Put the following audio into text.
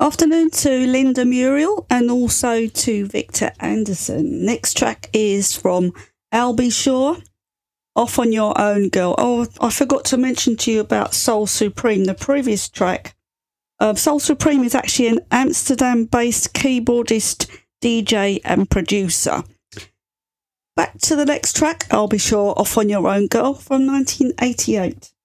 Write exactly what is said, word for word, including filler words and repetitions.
Afternoon to Linda Muriel and also to Victor Anderson. Next track is from Albie Shaw, Off on Your Own Girl. Oh, I forgot to mention to you about Soul Supreme, the previous track. Uh, Soul Supreme is actually an Amsterdam-based keyboardist, D J and producer. Back to the next track, Albie Shaw, Off on Your Own Girl from nineteen eighty-eight.